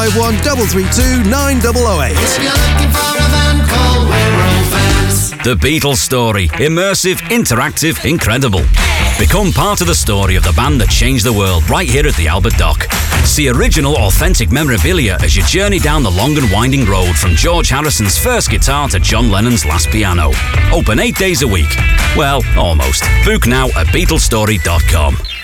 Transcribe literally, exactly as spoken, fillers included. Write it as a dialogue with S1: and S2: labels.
S1: five one three three two nine zero zero eight.
S2: If you're looking for a van, call Wirral Vans.
S3: The Beatles story. Immersive, interactive, incredible. Become part of the story of the band that changed the world right here at the Albert Dock. See original, authentic memorabilia as you journey down the long and winding road from George Harrison's first guitar to John Lennon's last piano. Open eight days a week. Well, almost. Book now at Beatles Story dot com.